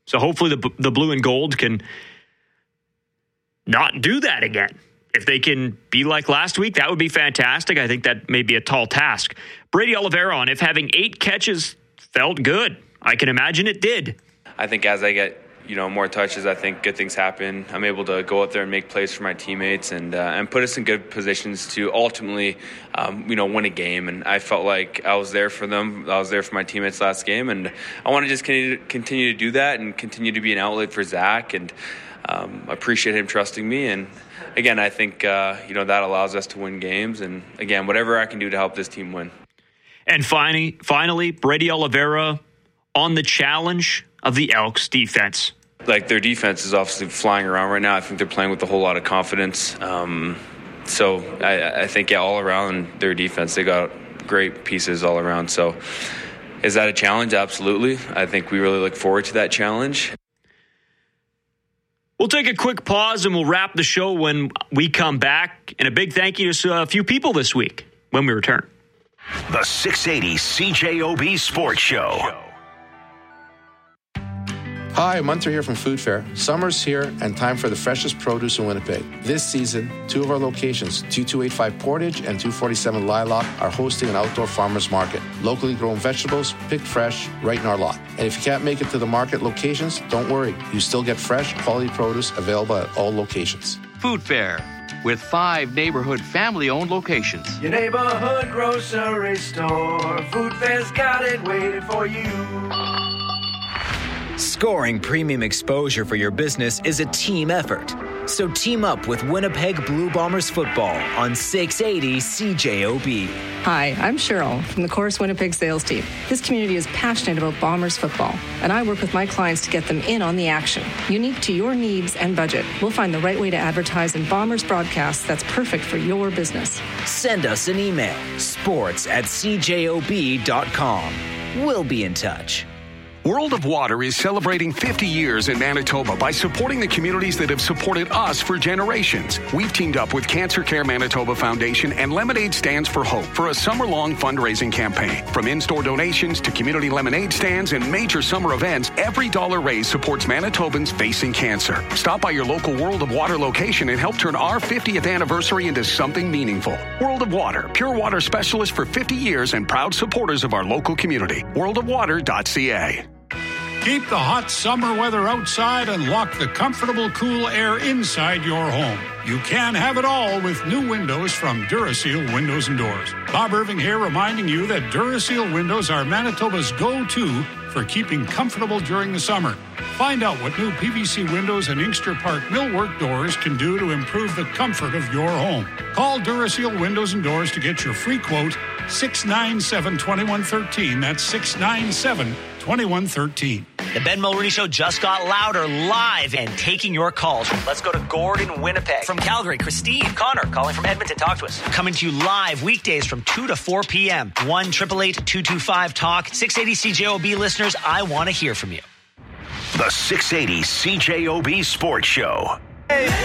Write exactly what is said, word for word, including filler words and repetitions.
So hopefully the the blue and gold can not do that again. If they can be like last week, that would be fantastic. I think that may be a tall task. Brady Oliveira on if having eight catches felt good. I can imagine it did. I think as I get, you know, more touches, I think good things happen. I'm able to go out there and make plays for my teammates and uh, and put us in good positions to ultimately, um, you know, win a game. And I felt like I was there for them. I was there for my teammates last game, and I want to just continue to, continue to do that and continue to be an outlet for Zach. And um, I appreciate him trusting me. And again, I think uh, you know that allows us to win games. And again, whatever I can do to help this team win. And finally, finally, Brady Oliveira on the challenge of the Elks defense. Like, their defense is obviously flying around right now. I think they're playing with a whole lot of confidence. Um, so I, I think, yeah, all around their defense, they got great pieces all around. So is that a challenge? Absolutely. I think we really look forward to that challenge. We'll take a quick pause and we'll wrap the show when we come back. And a big thank you to a few people this week when we return. The six eighty C J O B Sports Show. Hi, Munter here from Food Fair. Summer's here and time for the freshest produce in Winnipeg. This season, two of our locations, two two eight five Portage and two forty-seven Lilac, are hosting an outdoor farmers market. Locally grown vegetables, picked fresh, right in our lot. And if you can't make it to the market locations, don't worry. You still get fresh, quality produce available at all locations. Food Fair, with five neighborhood family-owned locations. Your neighborhood grocery store. Food Fair's got it waiting for you. Scoring premium exposure for your business is a team effort. So team up with Winnipeg Blue Bombers football on six eighty C J O B. Hi, I'm Cheryl from the Chorus Winnipeg sales team. This community is passionate about Bombers football, and I work with my clients to get them in on the action. Unique to your needs and budget, we'll find the right way to advertise in Bombers broadcasts that's perfect for your business. Send us an email, sports at c j o b dot com. We'll be in touch. World of Water is celebrating fifty years in Manitoba by supporting the communities that have supported us for generations. We've teamed up with Cancer Care Manitoba Foundation and Lemonade Stands for Hope for a summer-long fundraising campaign. From in-store donations to community lemonade stands and major summer events, every dollar raised supports Manitobans facing cancer. Stop by your local World of Water location and help turn our fiftieth anniversary into something meaningful. World of Water, pure water specialist for fifty years and proud supporters of our local community. world of water dot c a. Keep the hot summer weather outside and lock the comfortable, cool air inside your home. You can have it all with new windows from Duraseal Windows and Doors. Bob Irving here, reminding you that Duraseal windows are Manitoba's go-to for keeping comfortable during the summer. Find out what new P V C windows and Inkster Park millwork doors can do to improve the comfort of your home. Call Duraseal Windows and Doors to get your free quote, six nine seven, two one one three. That's six nine seven, two one one three. The Ben Mulroney Show just got louder, live, and taking your calls. Let's go to Gordon, Winnipeg. From Calgary, Christine. Connor, calling from Edmonton. Talk to us. Coming to you live weekdays from two to four p.m. one eight eight eight, two two five, talk. six eighty C J O B listeners, I want to hear from you. The six eighty C J O B Sports Show. Hey.